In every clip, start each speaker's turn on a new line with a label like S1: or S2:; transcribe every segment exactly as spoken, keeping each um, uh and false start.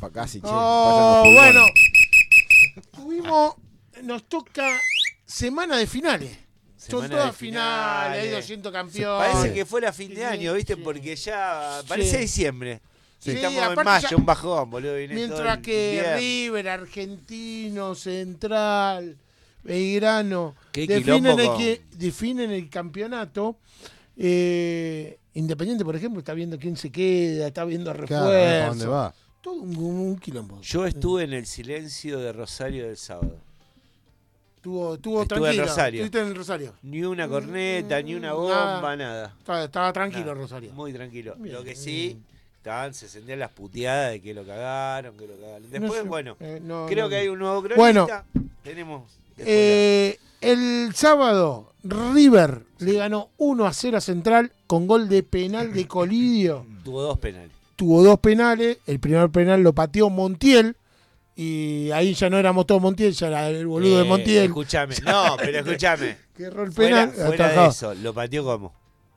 S1: para casi, che.
S2: Oh, bueno. Tuvimos, nos toca semana de finales. Son
S3: Semana
S2: todas
S3: de
S2: finales, hay
S3: finales.
S2: doscientos campeones.
S3: Parece que fuera fin de año, ¿viste?
S2: Sí.
S3: Porque ya parece
S2: Sí.
S3: diciembre.
S2: Sí,
S3: Estamos en
S2: aparte
S3: mayo,
S2: ya-
S3: un bajón, boludo. Viene todo
S2: Mientras
S3: el
S2: que
S3: invierno.
S2: River, Argentino, Central, Belgrano
S3: Qué
S2: definen
S3: quilombo
S2: el,
S3: con-
S2: que, definen el campeonato. Eh, Independiente, por ejemplo, está viendo quién se queda, está viendo
S4: Claro, a ver para dónde
S2: refuerzos.
S4: va.
S2: Todo un, un quilombo.
S3: Yo estuve en el silencio de Rosario del sábado.
S2: Estuvo, estuvo
S3: Estuve en
S2: tranquilo.
S3: Rosario.
S2: Estuviste en el Rosario.
S3: Ni una corneta, ni una
S2: Mm,
S3: bomba,
S2: nada.
S3: nada.
S2: Estaba, estaba tranquilo
S3: Nada.
S2: Rosario.
S3: Muy tranquilo.
S2: Bien.
S3: Lo que sí, estaban, se sentían las puteadas de que lo cagaron, que lo cagaron. Después,
S2: No sé,
S3: bueno,
S2: eh, no,
S3: creo
S2: no,
S3: que hay un nuevo
S2: Bueno.
S3: cronista. Tenemos. que
S2: Eh, el sábado, River le ganó uno a cero a Central con gol de penal de Colidio.
S3: spoilear. Tuvo dos penales.
S2: Tuvo dos penales. El primer penal lo pateó Montiel. Y ahí ya no éramos todos Montiel, ya era el boludo de
S3: Eh,
S2: Montiel.
S3: Escúchame. No, pero escúchame.
S2: Que erró el
S3: Fuera,
S2: penal.
S3: fuera
S2: atajado.
S3: de eso, lo pateó como.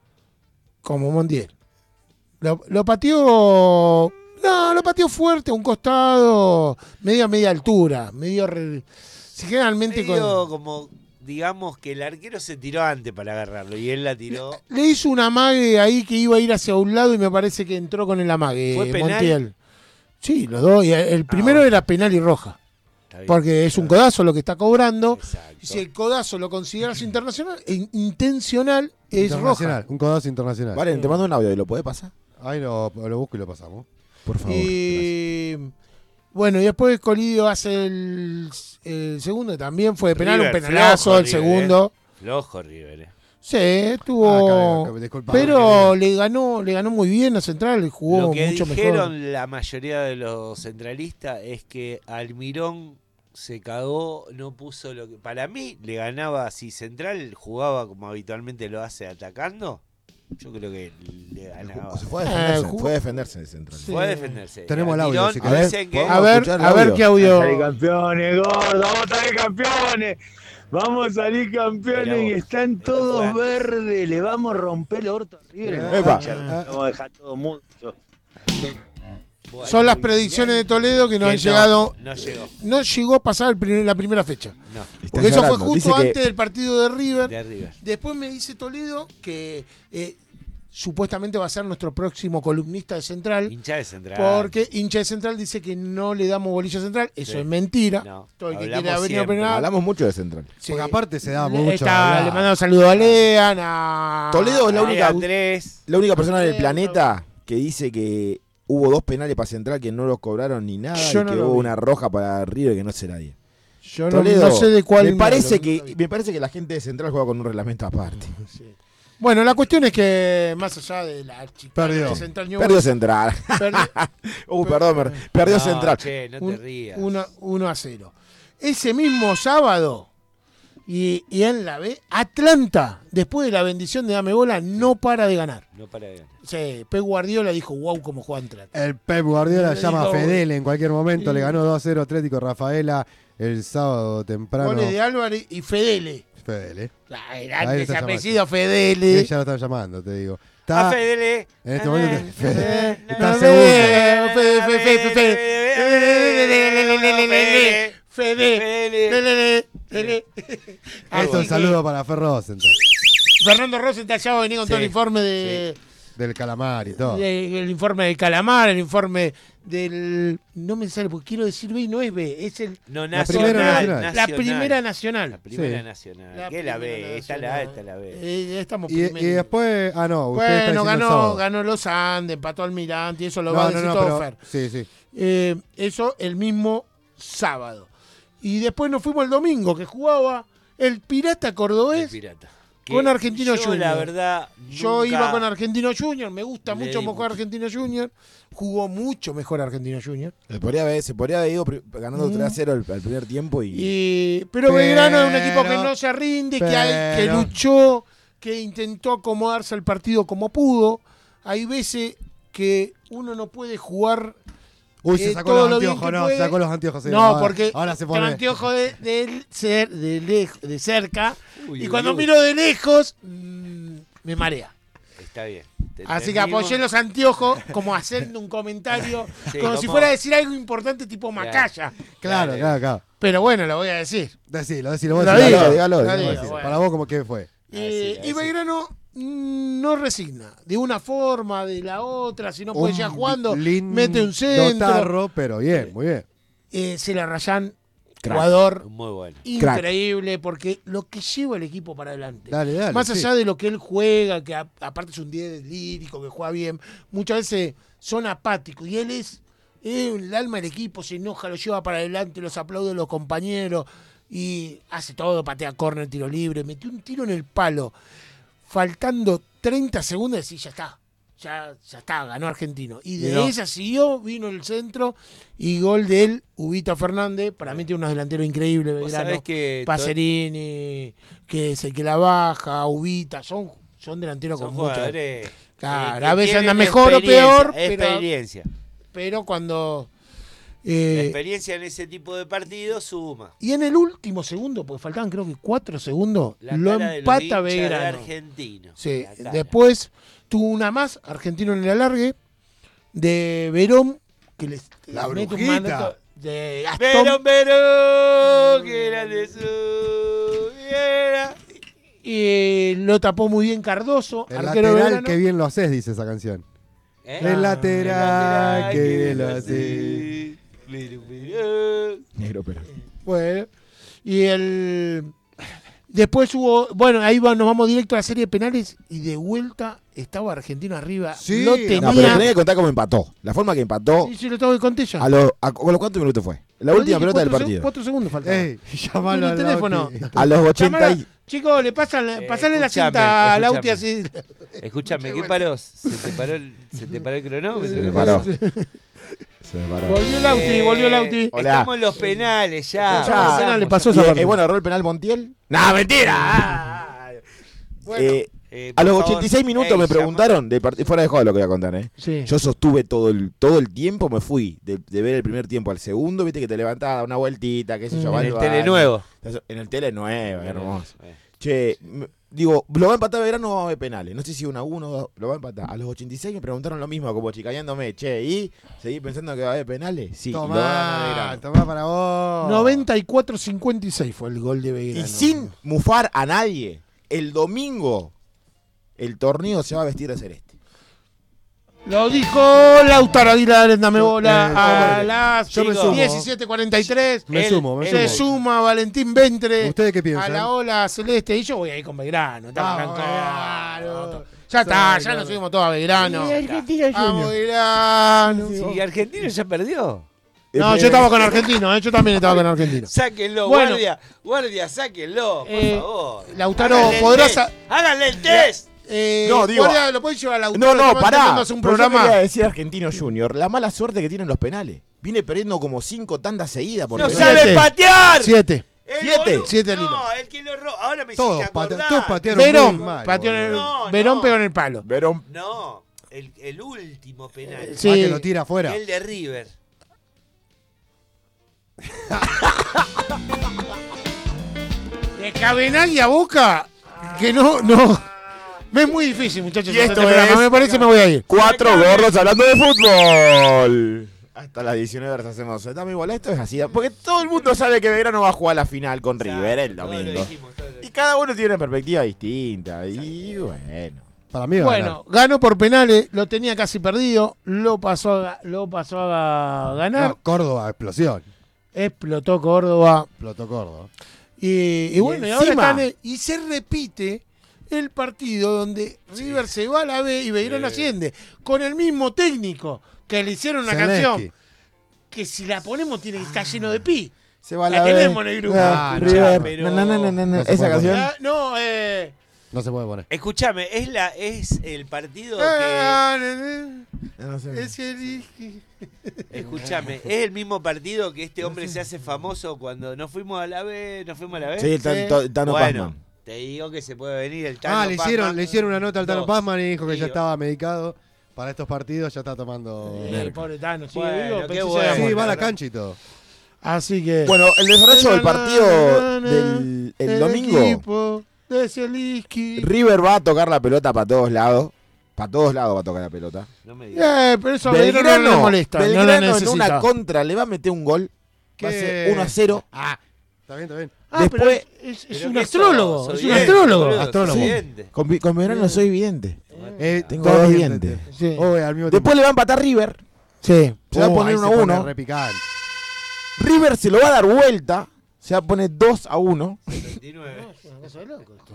S2: Como Montiel. Lo, lo pateó. No, lo pateó fuerte, a un costado. Medio a media altura. Medio. Re, si generalmente
S3: Medio
S2: con.
S3: como, digamos que el arquero se tiró antes para agarrarlo y él la tiró.
S2: Le hizo un amague ahí que iba a ir hacia un lado y me parece que entró con el amague.
S3: ¿Fue penal?
S2: Montiel. Sí, los dos. Y el primero
S3: bueno.
S2: era penal y roja.
S3: Está bien,
S2: Porque es un
S3: claro.
S2: codazo lo que está cobrando.
S3: Exacto.
S2: Y si el codazo lo consideras internacional, e intencional es
S4: Internacional,
S2: roja.
S4: un codazo internacional.
S1: Valen, te mando un audio y lo podés pasar.
S4: Ahí lo, lo busco y lo pasamos.
S1: Por favor.
S2: Y bueno, y después Colidio hace el, el segundo, también fue de penal,
S3: River,
S2: un penalazo,
S3: flojo,
S2: el
S3: River,
S2: segundo.
S3: Flojo River. eh.
S2: Sí, estuvo.
S4: Ah, acá- disculpa.
S2: pero le ganó, le ganó muy bien a Central, jugó
S3: Lo que
S2: mucho
S3: dijeron
S2: mejor.
S3: la mayoría de los centralistas es que Almirón se cagó, no puso lo que. Para mí, le ganaba si Central jugaba como habitualmente lo hace atacando. Yo creo que le ganaba.
S1: O se fue a
S2: Eh,
S1: defenderse,
S2: jugó-
S1: fue a defenderse de Central.
S2: Sí.
S3: Fue a defenderse.
S4: Tenemos el audio,
S3: Almirón,
S4: si
S1: querés.
S3: dicen que-
S1: ¿Podemos
S2: A ver,
S1: escuchar el
S2: a ver
S1: audio?
S2: qué audio.
S5: Salir campeones, gordo, vamos a salir campeones. Vamos a salir campeones
S3: Mirá vos,
S5: y están
S3: esto
S5: todos
S3: fue
S5: verdes. Le vamos a romper el orto a River. en la
S1: Epa.
S5: cancha. Vamos a dejar todo mundo.
S3: Bueno,
S2: Son las predicciones de Toledo que no
S3: que
S2: han llegado.
S3: No llegó.
S2: No llegó a pasar el primer- la primera fecha.
S3: No,
S1: Está
S2: Porque eso fue
S1: llorando.
S2: justo
S1: Dice que-
S2: antes del partido de River.
S3: de River.
S2: Después me dice Toledo que eh, supuestamente va a ser nuestro próximo columnista de Central.
S3: Hincha de Central.
S2: Porque hincha de Central dice que no le damos bolilla a Central. Eso
S3: Sí.
S2: es mentira.
S3: No,
S2: Todo el que
S3: hablamos
S2: quiera venir a
S3: siempre.
S2: opinar.
S1: Hablamos mucho de Central.
S2: Sí.
S4: Porque aparte se da
S2: Le-
S4: mucho.
S2: está-
S4: hablar.
S2: le mandamos saludos a Lean, a.
S1: Toledo es la
S3: Ahí
S1: única,
S3: Andrés.
S1: la única persona del
S2: Sí,
S1: planeta que dice que hubo dos penales para Central que no los cobraron ni nada
S2: Yo
S1: y
S2: no
S1: que
S2: lo
S1: hubo
S2: vi.
S1: una roja para River que no sé nadie.
S2: Yo no,
S1: Toledo,
S2: no sé de cuál.
S1: me parece
S2: no,
S1: que
S2: no lo vi.
S1: me parece que la gente de Central juega con un reglamento aparte.
S2: Sí. Bueno, la cuestión es que más allá de la chica
S4: Perdió.
S2: de Central Newell's,
S1: Perdió Central.
S2: perdió
S1: Uh, perdón, mer- perdió
S3: No,
S1: Central.
S3: Che, no te
S2: un-
S3: rías.
S2: uno, uno a cero. Ese mismo sábado, y, y en la B, Atlanta, después de la bendición de Dame Bola, no para de ganar.
S3: No para de ganar.
S2: Sí, Pep Guardiola dijo, wow, cómo juega Atlanta.
S4: El Pep Guardiola
S2: Le
S4: llama a
S2: digo-
S4: Fedele en cualquier momento.
S2: Sí.
S4: Le ganó dos a cero Atlético Rafaela el sábado temprano.
S2: Goles de Álvarez y Fedele.
S4: Fedele.
S2: Ah,
S4: Ahí
S2: grande
S4: lo
S2: ese
S4: está
S2: apellido, Fedele.
S4: Sí, ya lo están llamando, te digo.
S3: A
S4: Está,
S3: Fedele.
S4: en este momento
S3: Eh,
S4: Fede-
S3: eh,
S4: está
S2: no,
S4: segundo.
S2: Fede, Fede, Fede, Fede, Fede, Fede, Fede.
S4: Esto es un saludo para Fer Rosenthal,
S2: Fernando Rosenthal ya va a venir con todo el
S3: Sí,
S2: informe de,
S4: del calamar y todo.
S2: de- el informe del calamar, el informe del, no me sale porque quiero decir B y no es B, es el
S3: No,
S4: La
S3: nacional,
S4: primera nacional.
S2: la
S3: nacional.
S2: primera
S3: La
S2: nacional.
S3: primera
S4: Sí.
S3: nacional.
S2: La
S3: ¿Qué es la
S2: primera
S3: B? Está la A,
S2: nacional.
S3: está la B.
S2: Eh, estamos
S4: Y, y
S2: primero.
S4: después, ah no, usted está
S2: Bueno,
S4: diciendo el
S2: ganó,
S4: sábado.
S2: ganó los Andes, empató al Mirante, y eso lo va a
S4: No, no,
S2: decir
S4: no,
S2: todo
S4: pero,
S2: Fer.
S4: sí, sí.
S2: Eh, eso el mismo sábado. Y después nos fuimos el domingo, que jugaba el Pirata
S3: El
S2: Cordobés.
S3: pirata.
S2: con
S3: Que
S2: Argentino
S3: yo,
S2: Junior.
S3: la verdad,
S2: Yo
S3: nunca
S2: iba con Argentino Junior, me gusta
S3: le
S2: mucho
S3: di
S2: mejor
S3: mucho.
S2: Argentino Junior. Jugó mucho mejor Argentino Junior.
S1: Se podría haber, se podría haber ido pri- ganando
S2: Mm.
S1: tres a cero al, al primer tiempo y,
S2: Y, pero,
S4: Pero-
S2: Belgrano es un equipo que no se rinde, que, hay- que
S4: pero-
S2: luchó, que intentó acomodarse al partido como pudo. Hay veces que uno no puede jugar.
S4: Uy, se
S2: eh,
S4: sacó
S2: todo
S4: los
S2: lo bien
S4: anteojos,
S2: que
S4: no,
S2: puede.
S4: se sacó los anteojos. sí,
S2: No,
S4: ahora-
S2: porque
S4: ahora se
S2: con
S4: pone.
S2: anteojo de, de, ser- de, lej- de cerca.
S3: Uy,
S2: y
S3: uy,
S2: cuando
S3: uy.
S2: miro de lejos, mm, me marea.
S3: está bien. Te
S2: Así que
S3: entendimos.
S2: apoyé los anteojos como haciendo un comentario,
S3: Sí,
S2: como si
S3: como-
S2: fuera a decir algo importante tipo Macaya.
S4: Claro,
S3: Dale.
S4: claro, claro.
S2: Pero bueno, lo voy a decir.
S4: Decilo, decilo. vos
S2: Lo
S4: decilo.
S2: digo,
S1: dígalo,
S2: lo
S1: dígalo,
S2: digo,
S1: dígalo.
S2: bueno.
S4: Para vos, ¿cómo que fue?
S2: Eh,
S3: Así,
S2: y
S3: así.
S2: Belgrano mm, no resigna. De una forma, de la otra. Si no puede
S4: Un
S2: llegar jugando,
S4: lindo
S2: mete un centro.
S4: tarro, pero bien, muy bien.
S2: Eh, Cela Rayán,
S1: Crack.
S2: jugador
S3: Muy bueno.
S2: increíble, porque lo que lleva el equipo para adelante.
S4: Dale, dale.
S2: Más
S4: sí.
S2: allá de lo que él juega, que a- aparte es un diez lírico, que juega bien, muchas veces son apáticos. Y él es, es el alma del equipo, se enoja, lo lleva para adelante, los aplaude a los compañeros y hace todo, patea córner, tiro libre, metió un tiro en el palo. Faltando treinta segundos, decís, ya está. Ya, ya está, ganó Argentino. Y de
S4: Y no.
S2: esa siguió, vino el centro y gol de él, Ubita Fernández. Para mí tiene unos delanteros increíbles,
S3: Vos
S2: Belgrano.
S3: sabés que to-
S2: Pacerini, que es el que la baja, Ubita, son, son delanteros
S3: son
S2: con mucho.
S3: jugadores.
S2: Claro,
S3: eh, que
S2: a veces
S3: tienen
S2: andan mejor o
S3: experiencia,
S2: peor, pero,
S3: Experiencia.
S2: pero cuando.
S3: La
S2: eh,
S3: experiencia en ese tipo de partidos suma.
S2: y en el último segundo, porque faltaban creo que cuatro segundos,
S3: La
S2: lo
S3: cara de los
S2: empata
S3: hinchas de
S2: Belgrano.
S3: Argentino.
S2: Sí,
S3: La cara.
S2: después tuvo una más, Argentino en el alargue, de Verón, que les
S4: La
S2: les mete un
S4: brujita.
S2: mandato de Gastón.
S3: Verón, Verón, que era de su viera.
S2: Y lo tapó muy bien Cardoso,
S4: El
S2: arquero de
S4: lateral,
S2: Belgrano.
S4: que bien lo haces, dice esa canción.
S3: ¿Eh?
S4: El lateral, que
S3: que
S4: bien lo
S3: lo
S4: haces.
S3: hace. Verón, Verón.
S1: Negro, pero.
S2: Bueno, y el. Después hubo. Bueno, ahí va, nos vamos directo a la serie de penales y de vuelta estaba Argentino arriba.
S4: Sí,
S2: lo
S4: no,
S2: tenía.
S1: No, pero tenés que contar cómo empató. La forma que empató.
S2: Sí, sí, lo tengo que contar ya.
S1: A los, a, ¿con los cuántos minutos fue? La
S2: Lo
S1: última
S2: dije,
S1: pelota del
S2: cuatro seg-
S1: partido.
S2: Cuatro segundos faltaban.
S4: Ey, llamalo
S2: el
S4: al
S2: teléfono.
S4: Lauti.
S1: A los ochenta y...
S2: Chicos, le pasan,
S3: Eh,
S2: pasale la
S3: escuchame,
S2: cinta a Lauti así.
S3: escuchame. Escúchame, ¿qué paró? ¿Se te paró el, se te paró el cronómetro?
S1: Se me paró. Se me paró.
S2: Volvió Lauti,
S3: Eh,
S2: volvió Lauti.
S1: Hola.
S3: Estamos en los penales ya.
S2: Ya,
S3: Pasamos.
S2: penal le pasó
S1: Y,
S2: esa
S1: eh,
S2: parte.
S1: bueno, erró el penal Montiel. ¡No, mentira!
S2: Bueno,
S1: Eh,
S3: Eh,
S1: a
S3: por
S1: los
S3: favor,
S1: ochenta y seis minutos
S3: ey,
S1: me
S3: llama-
S1: preguntaron, del partido fuera de juego lo que voy a contar, ¿eh?
S2: sí.
S1: Yo sostuve todo el todo el tiempo, me fui de, de ver el primer tiempo al segundo, viste que te levantaba una vueltita, qué sé yo.
S2: Mm.
S1: va
S3: En
S1: al
S3: el
S1: baño.
S3: tele nuevo.
S1: En el tele nuevo, hermoso.
S3: Eh,
S1: Che, m- digo, lo va a empatar Belgrano o va a haber penales. No sé si uno a uno, dos, lo va a empatar. A los ochenta y seis me preguntaron lo mismo, como chicañándome. Che, ¿y seguí pensando que va a haber penales? Sí, y lo va a ganar
S4: Tomá,
S1: Belgrano.
S4: tomá para vos.
S2: noventa y cuatro cincuenta y seis fue el gol de Belgrano.
S1: Y sin mufar a nadie, el domingo el torneo se va a vestir de celeste.
S2: Lo dijo Lautaro Aguilar, dame bola
S4: Eh,
S2: a
S4: yo-
S2: las
S4: yo me
S3: sumo.
S2: diecisiete cuarenta y tres.
S4: Me
S3: Él-
S4: sumo, me
S2: Se
S4: sumo.
S2: suma Valentín Ventre
S4: ¿Ustedes qué
S2: a
S4: piensan?
S2: la ola celeste y yo voy a ir con Belgrano. Estamos
S4: Vamos,
S2: claro.
S4: Belgrano.
S2: Ya está,
S4: Sí,
S2: ya nos
S4: claro.
S2: subimos todos a Belgrano.
S1: Argentina
S2: Vamos, Belgrano.
S3: ¿Y Argentino ya perdió?
S2: No, yo estaba con Argentino, eh, yo también estaba con Argentino.
S3: Sáquenlo,
S2: Bueno.
S3: guardia. Guardia, sáquenlo, por
S2: Eh,
S3: favor.
S2: Lautaro,
S3: Háganle el
S2: podrás.
S3: test,
S2: a-
S3: Háganle el test.
S2: Eh,
S1: No, digo-
S2: Guardia, lo podés llevar a Lautaro.
S1: No, no,
S2: estamos
S1: pará.
S2: intentando hacer un
S1: Pero yo
S2: programa.
S1: quería decir Argentino Junior, la mala suerte que tienen los penales. Viene perdiendo como cinco tandas seguidas por
S3: ¡No
S1: penales.
S2: Siete.
S3: sabe patear!
S2: Siete.
S3: El
S1: Siete.
S3: boludo-
S2: Siete
S3: No,
S2: lilos.
S3: el que lo ro- Ahora me
S4: Todos,
S3: hiciste
S4: pate-
S3: acordar.
S4: todos patearon muy
S2: Verón,
S4: mal,
S2: pateó en el,
S4: boludo.
S3: No,
S2: Verón
S3: no.
S2: pegó en el palo.
S1: Verón.
S3: No, el, el último penal.
S2: Sí.
S4: Ah, que lo tira afuera.
S3: El de River.
S2: De Cabenagui a Boca, que no, no. Me es muy difícil, muchachos.
S1: Y
S2: hacer
S1: esto
S2: este programa.
S1: es-
S2: Me parece me voy a ir.
S1: Cuatro gordos hablando de fútbol. Hasta las diecinueve horas hacemos. Está muy igual, esto es así. Porque todo el mundo sabe que Belgrano va a jugar la final con River el
S3: Todo lo
S1: domingo.
S3: dijimos, todo lo
S1: Y
S3: dijimos.
S1: cada uno tiene una perspectiva distinta. Y bueno.
S4: Para mí va a
S2: Bueno, ganó por penales, lo tenía casi perdido, lo pasó a, lo pasó a
S4: ganar.
S2: ganar,
S4: No, Córdoba, explosión.
S2: explotó Córdoba.
S4: Explotó Córdoba.
S2: Y, y bueno, y ahora
S1: encima-
S2: están en- y se repite el partido donde River se va a la B y Belgrano
S3: Sí.
S2: asciende, con el mismo técnico que le hicieron una
S4: Zelensky.
S2: canción que si la ponemos tiene que estar lleno de pi.
S1: Se va
S2: La tenemos en el grupo.
S1: Ah,
S4: Ah,
S1: River.
S3: pero-
S1: No, no, no, no, no.
S4: No se
S1: Esa
S4: puede
S1: canción.
S2: Ah, no, eh.
S4: No se puede poner.
S3: Escúchame, es, la, es el partido que.
S2: ah, na, na,
S1: No sé.
S2: es el-
S3: Escúchame, es el mismo partido que este hombre se hace famoso cuando no fuimos a la B. ¿No fuimos a la B?
S1: Sí, el Tan- to- Tano
S3: Bueno,
S1: Pazman.
S3: te digo que se puede venir el Tano
S4: Ah, le hicieron,
S3: Pazman.
S4: le hicieron una nota al Tano
S3: Dos.
S4: Pazman y dijo que ya
S3: Tío.
S4: estaba medicado para estos partidos, ya está tomando.
S2: Eh,
S4: Nerca.
S2: pobre Tano, sí,
S3: Bueno,
S2: digo,
S3: qué
S2: pensé que
S3: bueno.
S2: se había
S4: Sí,
S2: muerto.
S4: va a la cancha y todo.
S2: Así que.
S1: Bueno, el desarrollo del partido del el domingo.
S2: Equipo de Zielinski.
S1: River va a tocar la pelota para todos lados. Para todos lados va a tocar la pelota.
S3: No me digas.
S2: Eh, pero eso a Belgrano no le molesta. No
S1: Belgrano
S2: lo
S1: en
S2: necesita.
S1: una contra le va a meter un gol. Va a ser uno a cero.
S4: Ah, está bien, está bien.
S2: Ah,
S1: Después-
S2: pero es, es
S3: Pero
S2: un
S3: que
S2: astrólogo.
S3: sos-
S2: Es
S3: sos
S2: un
S3: vidente,
S2: astrólogo.
S3: boludo, sos
S4: Astrólogo.
S3: vidente.
S1: Con, vi- con Belgrano soy vidente.
S4: Eh,
S1: Tengo
S4: todos
S1: dos
S4: dientes.
S1: dientes.
S2: Sí.
S4: Oh, al mismo
S1: Después
S4: tiempo.
S1: le va a empatar River.
S2: Sí.
S1: Se va a
S4: Oh,
S1: poner
S4: ahí
S1: uno a
S4: se pone
S1: uno.
S4: re picante.
S1: River se lo va a dar vuelta. Se va a poner dos a uno.
S3: veintinueve.
S2: Es una cosa de loco esto.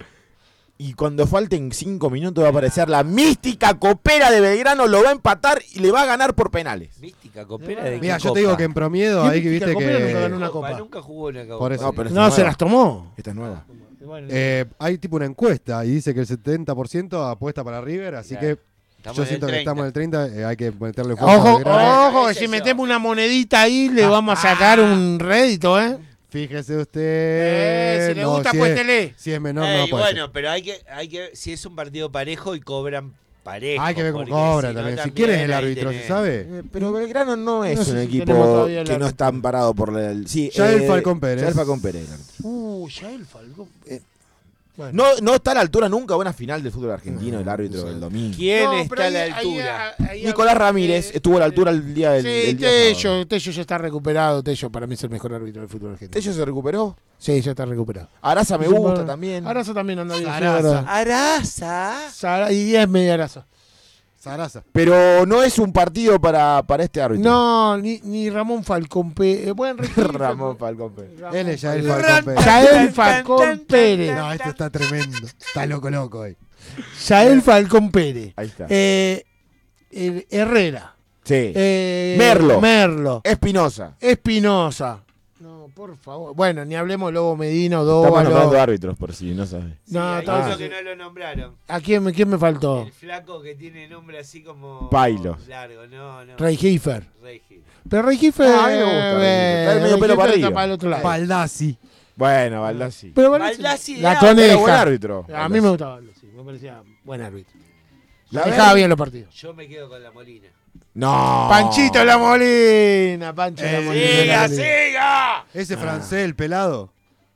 S1: Y cuando falten cinco minutos va a aparecer la mística copera de Belgrano. Lo va a empatar y le va a ganar por penales.
S3: Mística, copera de
S4: Mira,
S3: qué
S4: yo te digo
S3: copa?
S4: que en promiedo,
S2: ¿Qué
S4: ahí que
S2: mística
S4: viste
S2: copera nunca
S4: que.
S2: ganó una copa?
S3: Nunca jugó una copa.
S4: Por eso.
S1: No, pero esta
S2: No,
S1: es
S2: se
S1: nueva.
S2: las tomó.
S1: Esta es nueva.
S2: Bueno,
S4: Eh, hay tipo una encuesta y dice que el setenta por ciento apuesta para River, así
S3: Claro.
S4: que
S3: Estamos
S4: yo
S3: en el
S4: siento que
S3: treinta.
S4: estamos en el treinta, eh, hay que meterle fuerza. a
S2: Ojo,
S4: Belgrano.
S2: ojo, que
S3: Ese
S2: si
S3: yo.
S2: metemos una monedita ahí le vamos a sacar un rédito, ¿eh?
S4: Fíjese usted.
S2: Eh, si le
S4: no,
S2: gusta,
S4: si
S2: apuéstele.
S4: Es, si es menor,
S3: Ey,
S4: no puede ser.
S3: bueno, pero hay que, hay que, si es un partido parejo y cobran parejo.
S4: Hay que ver cómo
S3: porque
S4: cobra
S3: si no,
S4: también. Si quién es el
S3: ahí
S4: árbitro, ¿se
S3: tenés-
S4: sabe?
S1: Eh, Pero Belgrano no es
S2: No sé
S1: un
S2: si
S1: equipo
S2: tenemos todavía el
S1: que no
S2: árbitro.
S1: está amparado por el. Sí,
S4: Yael
S1: eh,
S4: Falcón Pérez.
S1: Yael Falcón Pérez. el árbitro.
S2: Uh, ya el Falcón. Eh, bueno.
S1: No, no está a la altura nunca de una final del fútbol argentino, el árbitro del domingo.
S3: ¿Quién
S2: No,
S3: está
S2: pero
S3: a
S2: ahí-
S3: la
S2: ahí-
S3: altura?
S2: ahí-
S1: Nicolás
S2: ahí-
S1: Ramírez
S2: eh,
S1: estuvo a la altura el día del,
S2: Sí,
S1: del día sábado.
S2: Tello, Tello ya está recuperado. Tello para mí es el mejor árbitro del fútbol argentino.
S1: Tello se recuperó.
S2: Sí, ya está recuperado.
S1: Araza me
S2: Sí,
S1: gusta
S2: bueno.
S1: también.
S2: Arazo también anda bien. sí,
S4: Sarasa.
S2: es verdad.
S3: Araza.
S2: Sara- y es media Arazo.
S4: Sarasa.
S1: Pero no es un partido para, para este árbitro.
S2: No, ni, ni Ramón Falcón Pérez. Bueno,
S1: Ramón Falcón Pérez.
S4: Él es Yael
S2: Falcón.
S4: Falcón Pérez.
S2: Yael Falcón Pérez.
S4: No, este está tremendo. Está loco, loco hoy.
S2: Yael Falcón Pérez.
S1: Ahí está.
S2: Eh, el- Herrera.
S1: Sí.
S2: Eh,
S1: Merlo.
S2: Merlo.
S1: Espinosa.
S2: Espinosa. No, por favor. Bueno, ni hablemos de Lobo Medina o
S1: Estamos
S2: Dóvalo.
S1: nombrando árbitros, por si no sabes.
S2: No,
S3: hay
S2: todo
S3: uno
S2: eso.
S3: que no lo nombraron.
S2: ¿A quién, me- quién me faltó?
S3: El flaco que tiene nombre así como.
S1: Pailo.
S3: Largo, no, no.
S2: Rey Heifer.
S3: Rey Gil.
S2: Pero Rey Heifer.
S1: Ah, a mí me gusta Rey Heifer. Está el medio
S2: Rey
S1: pelo
S2: Heifer
S1: para
S2: está
S1: arriba.
S2: para el otro lado.
S4: Baldassi.
S1: Bueno, Baldassi.
S2: Pero Baldassi-
S3: Baldassi
S2: la
S3: era-
S2: coneja.
S1: Era buen árbitro.
S2: A mí me gustaba Baldassi. Me parecía buen árbitro.
S1: La
S2: Dejaba
S1: ver-
S2: bien los partidos.
S3: Yo me quedo con la Molina.
S1: No.
S2: Panchito La Molina. Pancho La
S4: Eh,
S2: Molina.
S3: ¡Siga, siga!
S4: Ese francés, el pelado,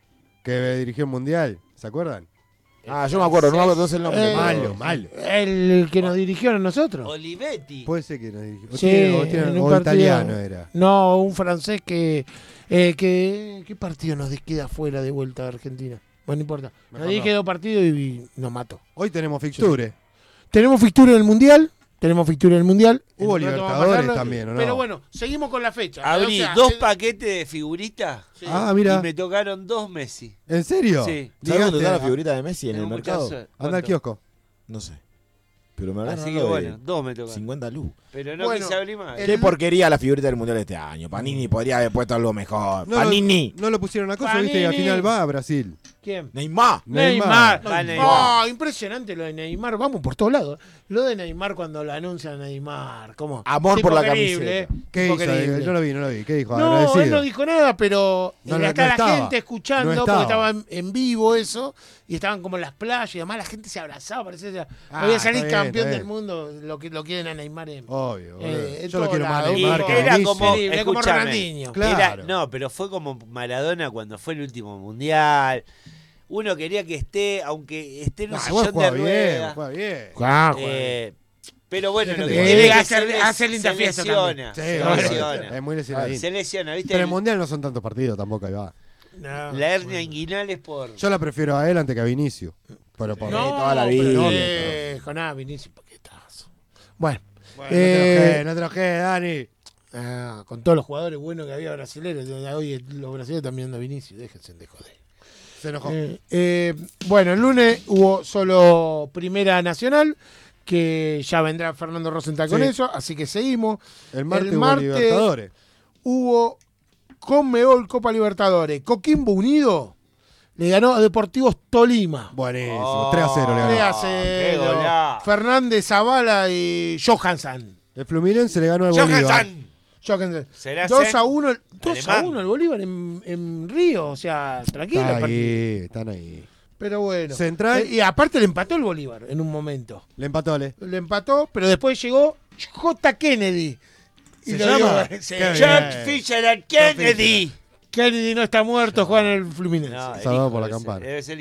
S4: que dirigió el mundial. ¿Se acuerdan?
S1: Ah, yo me acuerdo, no me acuerdo entonces el nombre.
S2: Eh,
S4: Malo, malo.
S2: El que nos dirigió a nosotros.
S3: Olivetti.
S4: Puede ser que no dirigió. O
S2: Sí,
S4: tiene- o tiene-
S2: en un
S4: o
S2: partido-
S4: italiano era.
S2: No, un francés que, eh, que. ¿Qué partido nos queda fuera de vuelta de Argentina? Bueno, no importa. Nos
S4: Mejor
S2: dije
S4: no.
S2: dos partidos y nos mató.
S4: Hoy tenemos fixture.
S2: Tenemos fixtura en el Mundial. Tenemos fixtura en el Mundial.
S4: Hubo
S2: En un rato vamos a
S4: Libertadores
S2: pasarlo,
S4: también, ¿o no?
S2: Pero bueno, seguimos con la fecha.
S3: Abrí
S2: O sea,
S3: dos
S2: eh,
S3: paquetes de figuritas
S2: sí.
S4: Ah, mira.
S3: y me tocaron dos Messi.
S4: ¿En serio?
S3: Sí.
S1: ¿Sabes dónde está la
S4: Llegaste,
S1: figurita de Messi en el
S3: Tengo
S1: mercado?
S3: mucha suerte.
S4: Anda al
S3: ¿Cuánto?
S4: kiosco.
S1: No sé. Pero me hablaron
S3: Así que
S1: algo
S3: bueno,
S1: de
S3: dos me tocaron.
S1: cincuenta luz.
S3: Pero no
S2: Bueno,
S3: quise abrir más.
S2: el-
S1: Qué porquería la figurita del Mundial de este año. Panini podría haber puesto algo mejor.
S4: No
S1: Panini.
S4: Lo, no lo pusieron a cosa, viste, y al
S2: Panini.
S4: final va a Brasil.
S2: ¿Quién?
S1: Neymar.
S2: Neymar.
S3: Va Neymar.
S2: Oh, impresionante lo de Neymar. Vamos por todos lados. Lo de Neymar cuando lo anuncia Neymar. ¿Cómo?
S1: Amor
S2: Tipo
S1: por la
S2: querible,
S1: camiseta.
S4: ¿Qué
S2: tipo
S4: hizo?
S2: querible.
S4: No lo vi, no lo vi. ¿Qué dijo?
S2: No,
S4: Agradecido.
S2: él no dijo nada, pero
S4: No,
S2: eh,
S4: no,
S2: está
S4: no
S2: la
S4: estaba.
S2: gente escuchando,
S4: No
S2: porque
S4: estaba.
S2: estaba en, en vivo eso, y estaban como en las playas, y además la gente se abrazaba, parecía que
S4: Ah,
S2: voy a salir
S4: está bien,
S2: campeón
S4: está
S2: del
S4: bien.
S2: mundo, lo que lo quieren a Neymar en,
S4: Obvio, boludo.
S2: eh, en
S4: Yo lo
S2: todo
S4: quiero más
S2: lado.
S4: Neymar
S3: Y
S4: que
S3: era
S4: Vinicius.
S3: como,
S2: Increíble, como
S3: escúchame,
S2: Ronaldinho.
S4: Claro.
S3: era- no, pero fue como Maradona cuando fue el último mundial. Uno quería que esté, aunque esté en un
S4: Ah, igual
S3: sillón de
S4: juega bien,
S3: ruedas.
S4: juega bien.
S2: Ah, joder.
S3: Eh, pero bueno, lo que
S2: Eh,
S3: tiene es que
S2: hace-
S3: se, les-
S2: hace linda
S3: se
S2: fiesta
S3: lesiona.
S4: Sí,
S3: se
S4: obvio,
S3: lesiona.
S4: es muy lesionadín.
S3: Se lesiona, ¿viste?
S4: Pero en el mundial no son tantos partidos tampoco, ahí va.
S2: No.
S3: La hernia inguinal es por...
S4: Yo la prefiero a él antes que a Vinicius. Pero por
S2: No,
S1: toda la
S2: pero
S1: vida.
S2: no, eh, con nada, Vinicius, paquetazo. Bueno,
S4: Bueno,
S2: eh,
S4: no te enojes, Dani.
S2: ah, con todos los jugadores buenos que había brasileños, hoy los brasileños también viendo a Vinicius, déjense de joder.
S4: Se enojó.
S2: Eh, eh, bueno, el lunes hubo solo Primera Nacional, que ya vendrá Fernando Rosenthal con
S4: Sí.
S2: eso, así que seguimos.
S4: el martes
S2: el
S4: hubo
S2: martes-
S4: Libertadores.
S2: Hubo Conmebol Copa Libertadores. Coquimbo Unido le ganó a Deportivos Tolima.
S4: Buenísimo. tres a cero le
S2: tres
S4: ganó.
S2: a
S3: qué
S2: cero.
S3: golazo.
S2: Fernández Zavala y Johansson.
S4: El Fluminense le ganó al Bolívar.
S3: Johansson.
S2: Johansson.
S3: ¿Será
S2: dos
S3: Zen?
S2: a uno, dos a
S3: Alemán.
S2: uno el Bolívar en, en Río. O sea, tranquilo el
S4: Están
S2: partido.
S4: ahí, están ahí.
S2: Pero bueno.
S4: Central.
S2: Eh, y aparte le empató el Bolívar en un momento.
S4: Le empató, Le.
S2: Le empató, pero después llegó J. Kennedy. Y
S4: ¿Se
S2: lo
S4: llama?
S2: dio- sí.
S4: Qué bien.
S3: Jack Fisher and Kennedy.
S2: Kennedy no está muerto, juega en el Fluminense.
S3: No, el
S4: Salvado
S3: hijo
S4: por la
S3: debe ser-
S4: campana.
S3: Debe ser el hijo.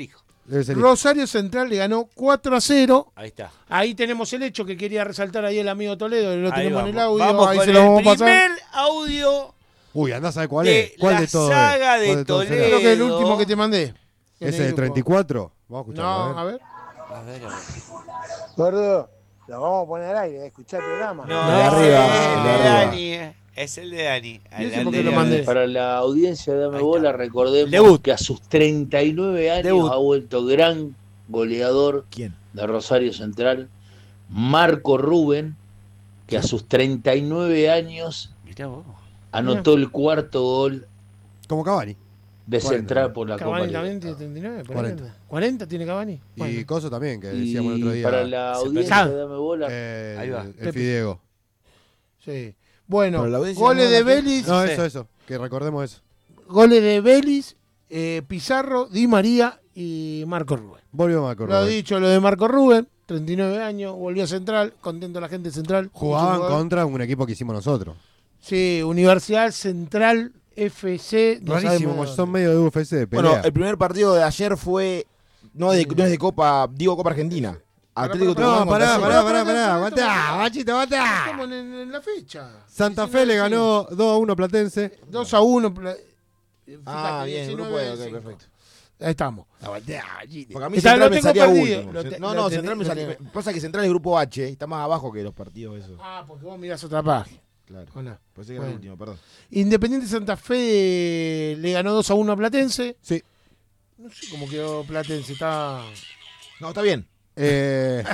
S4: Debe ser
S2: Rosario Central le ganó cuatro a cero.
S3: Ahí está.
S2: Ahí tenemos el hecho que quería resaltar ahí el amigo Toledo, lo
S3: Ahí
S2: tenemos
S3: vamos.
S2: en el audio,
S3: Vamos
S2: ahí
S3: con
S2: se lo
S3: el
S2: vamos a pasar.
S3: primer audio
S4: Uy, andá a saber cuál
S3: de
S4: es. ¿Cuál
S3: la
S4: de todo
S3: saga
S4: es?
S3: de
S4: ¿Cuál de todos
S3: Toledo.
S4: será?
S2: Creo que el último que te mandé. en el
S4: ¿Ese de
S2: grupo.
S4: treinta y cuatro? Vamos a escucharlo.
S2: No,
S4: a
S2: a
S4: ver.
S2: ver.
S3: A ver, a ver.
S6: Gordo, lo vamos a poner al aire, escuchar el programa.
S3: No,
S1: El de
S3: ese
S1: arriba,
S3: es
S1: el
S3: el
S1: de
S3: de
S1: arriba.
S3: Dani. eh. Es el de Dani.
S2: ¿Y
S3: Al-
S2: ese
S3: al
S2: por qué
S3: de
S2: lo
S3: Dani.
S2: mandé?
S6: Para la audiencia de Dame
S3: Ahí
S6: Bola,
S3: está.
S6: recordemos
S3: Debut.
S6: que a sus treinta y nueve años
S3: Debut.
S6: ha vuelto gran goleador
S1: ¿Quién?
S6: de Rosario Central, Marco Rubén, que a sus treinta y nueve años
S3: Mirá vos.
S6: anotó el cuarto gol
S4: Como Cavani.
S6: de
S4: cuarenta.
S6: Central por la Copa
S2: Cavani también tiene
S6: Libertadores.
S2: treinta y nueve, por
S4: cuarenta.
S2: ahí. ¿cuarenta tiene Cavani?
S4: Y
S2: Bueno.
S4: Coso también, que decíamos el otro
S6: Y
S4: día.
S6: para la
S3: Se
S6: audiencia
S2: pensaba.
S6: de Dame Bola,
S4: eh,
S3: Ahí va.
S4: El, el
S2: Pepe.
S4: Fidego.
S2: Sí. Bueno,
S1: Pero la audiencia
S2: goles
S1: no
S2: de
S1: la tiene.
S2: Vélez,
S4: No,
S3: Sí.
S4: eso, eso. Que recordemos eso.
S2: goles de Vélez, eh, Pizarro, Di María y Marco Rubén.
S4: Volvió a acordar.
S2: Lo dicho, lo de Marco Rubén, treinta y nueve años, volvió a Central, contento la gente de Central.
S4: Jugaban
S2: Mucho jugador.
S4: contra un equipo que hicimos nosotros.
S2: Sí, Universidad Central F C. no
S4: Rarísimo,
S2: sabemos
S4: porque
S2: de
S4: son
S2: dónde.
S4: medio de U F C, de pelea.
S1: Bueno, el primer partido de ayer fue. No, de, no es de Copa, digo Copa Argentina. Atlético
S2: pará,
S1: Tucumán
S4: no,
S1: contra
S4: pará,
S1: Central.
S4: pará,
S2: Pará,
S4: pará,
S2: pará,
S4: pará.
S2: pará,
S4: Aguantá,
S2: pará.
S4: machito, aguantá.
S2: Estamos en, en la fecha.
S4: Santa Fe
S2: diecinueve,
S4: le
S2: sí.
S4: ganó dos a uno Platense.
S2: dos a uno. pla-
S1: Ah,
S2: fíjate,
S1: bien,
S2: diecinueve,
S1: grupo de. Ok,
S2: cinco.
S1: perfecto.
S2: Ahí estamos.
S1: Porque a mí
S2: Está,
S1: Central
S2: lo
S1: me
S2: tengo
S1: salía
S2: perdido,
S1: último.
S2: lo te-
S1: no,
S2: lo
S1: no,
S2: tenés-
S1: Central me
S2: lo
S1: salía.
S2: tenés.
S1: Pasa que Central es grupo H, está más abajo que los partidos esos.
S2: Ah, porque vos mirás otra página.
S1: Claro.
S2: ¿O no?
S1: Pues que era
S2: Bueno.
S1: el último, perdón.
S2: Independiente Santa Fe eh, le ganó dos a uno a Platense.
S4: Sí.
S2: No sé cómo quedó Platense. Está.
S1: No, está bien.
S4: Eh,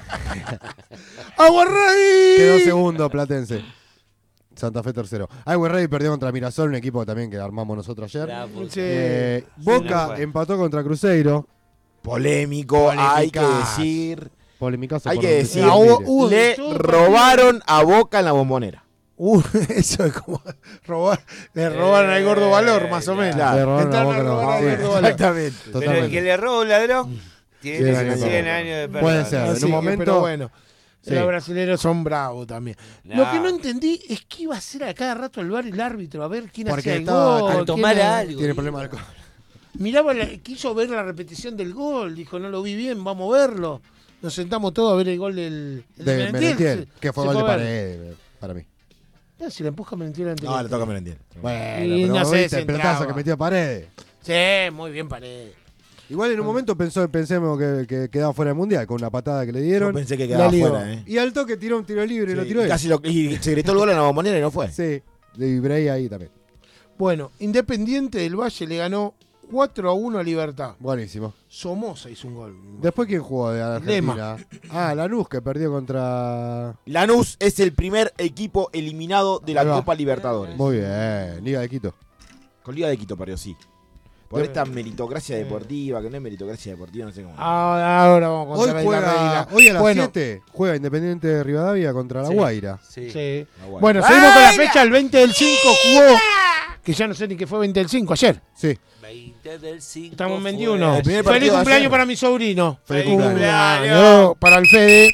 S2: ¡Aguarrey!
S4: quedó segundo Platense. Santa Fe tercero. Ay, Rey perdió contra Mirasol, un equipo también que armamos nosotros ayer.
S3: La puta.
S2: Sí.
S4: Eh,
S3: Sí,
S4: Boca
S3: no fue.
S4: empató contra Cruzeiro.
S1: Polémico, hay que
S4: Polémicas.
S1: decir.
S4: Polémicazo
S1: Hay
S4: por
S1: que
S4: donde
S1: decir,
S4: se
S2: Ah,
S4: mire.
S2: hubo- hubo de
S1: Le
S2: todo
S1: robaron a Boca en la bombonera.
S2: Uh, eso es como robar, le robaron al gordo valor, más o menos.
S1: claro.
S4: Le robaron
S2: Entraron
S4: a Boca,
S2: a robar
S4: no.
S2: al
S4: Sí.
S2: gordo valor.
S1: Exactamente.
S3: Pero el
S4: Totalmente.
S3: que le roba a un ladrón tiene
S4: Cien
S3: cien
S4: años de
S3: años,
S4: perdón.
S3: de perdón.
S4: Puede ser.
S2: Así
S4: en un
S2: que,
S4: momento-
S2: pero bueno,
S4: Sí.
S2: los brasileños son bravos también.
S3: No.
S2: Lo que no entendí es que iba a hacer a cada rato el bar el árbitro, a ver quién
S4: Porque
S2: hacía el
S4: estaba-
S2: gol.
S3: A
S2: quién
S3: tomar
S2: era-
S3: algo.
S4: Tiene problemas de alcohol.
S2: Miraba, la- quiso ver la repetición del gol, dijo, no lo vi bien, vamos a verlo. Nos sentamos todos a ver el gol del el
S4: De
S2: Merentiel,
S4: Merentiel,
S2: se-
S4: que fue
S2: se
S4: gol de
S2: a ver.
S4: Paredes, para mí.
S2: Ah, si la empuja Merentiel ante
S1: No, le toca a Merentiel.
S4: Bueno,
S2: Y
S4: pero
S2: no
S4: vos
S2: sé
S4: viste
S2: si
S4: el pelotazo
S2: entraba.
S4: que metió a Paredes.
S2: Sí, muy bien Paredes.
S4: Igual en un momento pensó, pensemos que, que quedaba fuera del mundial con una patada que le
S1: Yo
S4: dieron.
S1: pensé que
S2: La
S1: quedaba
S2: lió.
S1: fuera, ¿eh?
S4: Y al toque tiró un tiro libre y lo
S1: Sí,
S4: tiró
S1: y
S4: él.
S1: casi lo, y se gritó el gol en la bombonera y no fue.
S4: Sí, y Bray ahí también.
S2: Bueno, Independiente del Valle le ganó cuatro a uno a Libertad.
S4: Buenísimo.
S2: Somoza hizo un gol.
S4: Después, ¿quién jugó de Argentina?
S2: Lema.
S4: Ah, Lanús, que perdió contra...
S1: Lanús es el primer equipo eliminado de la
S4: Ahí va.
S1: Copa Libertadores.
S4: Muy bien, Liga de Quito.
S1: Con Liga de Quito perdió, sí. Por
S2: Pero-
S1: esta meritocracia deportiva, que no es meritocracia deportiva, no sé cómo.
S2: Ahora, ahora vamos a
S4: Hoy
S2: contar ahí la
S4: juega,
S2: regla.
S4: hoy a las
S2: Bueno,
S4: siete juega Independiente de Rivadavia contra La
S3: Sí.
S4: Guaira.
S3: Sí.
S2: sí.
S1: Ah, bueno.
S2: Bueno, seguimos con la fecha. El veinte del cinco jugó. Que ya no sé ni qué fue veinte del cinco, ayer.
S4: Sí.
S3: veinte del cinco.
S2: Estamos en
S3: fue
S2: veintiuno.
S1: El primer
S2: Feliz
S1: partido de
S2: cumpleaños
S1: ayer.
S2: para mi sobrino.
S1: Feliz
S3: cumpleaños.
S2: Para el Fede.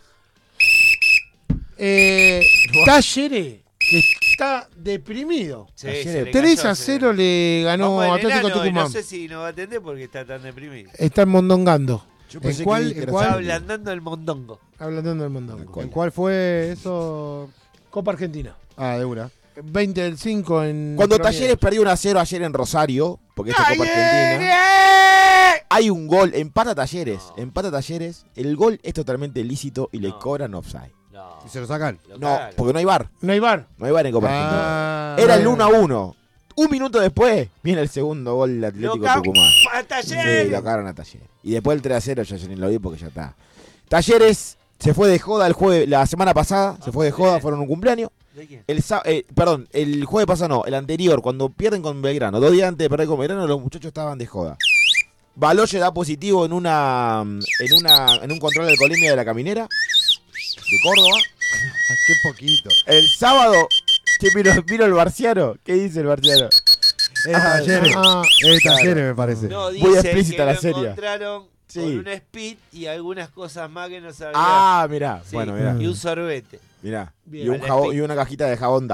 S2: Eh, Talleres, que está deprimido.
S3: Sí,
S1: Ayer
S3: se le
S2: tres
S3: cayó,
S2: a
S3: se
S2: cero le ganó
S3: Vamos, el
S2: Atlético
S3: enano, y
S2: Tucumán.
S3: No sé si nos va a atender porque está tan deprimido.
S2: Está en Mondongando.
S1: Yo
S4: ¿En
S1: pensé que
S4: cuál-
S1: vi
S4: en
S1: que era
S4: cuál?
S3: Está
S1: Santi.
S3: ablandando el mondongo.
S2: Hablando del Mondongo.
S4: ¿En cuál fue eso?
S2: Copa Argentina.
S4: Ah, de una.
S2: veinte del cinco en.
S1: Cuando
S2: Promiedo.
S1: Talleres perdió uno a cero ayer en Rosario, porque esta es Copa Argentina, hay un gol, empata Talleres,
S3: No.
S1: empata Talleres, el gol es totalmente lícito y le
S3: No.
S1: cobran offside.
S3: No.
S4: ¿Y se lo sacan?
S3: Lo
S1: No,
S3: cagaron.
S1: porque no hay bar,
S2: No hay bar.
S1: no hay bar en Copa
S4: Ah,
S1: Argentina. Era el uno a uno. Un minuto después viene el segundo gol del Atlético
S3: Lo ca-
S1: Tucumán.
S3: ¡A
S1: Sí,
S3: Talleres!
S1: lo cagaron a Talleres. Y después el tres a cero ya yo ni lo vi porque ya está. Talleres se fue de joda el jueves, la semana pasada, se fue de joda, fueron un cumpleaños.
S3: ¿De quién?
S1: El sá- eh, perdón, el jueves pasado no, el anterior, cuando pierden con Belgrano, dos días antes de perder con Belgrano, los muchachos estaban de joda. Baloye da positivo en una en una en un control de alcoholemia de la caminera de Córdoba.
S4: Ah, qué poquito.
S1: El sábado, che, miro, miro el Barciano. ¿Qué dice el Barciano?
S4: Es de
S1: Ah,
S4: Talleres.
S2: Ah,
S4: Es de
S1: claro.
S4: Talleres, me parece.
S3: No,
S1: Muy
S3: dice
S1: explícita
S3: que
S1: la
S3: lo
S1: serie.
S3: encontraron
S1: Sí.
S3: con un speed y algunas cosas más que no sabía.
S1: Ah, mirá.
S3: Sí,
S1: Bueno, mirá.
S3: y un sorbete.
S1: Mirá.
S2: Bien.
S1: Y, un
S3: Al
S1: jabón-
S3: speed.
S1: y una cajita de jabón D A P.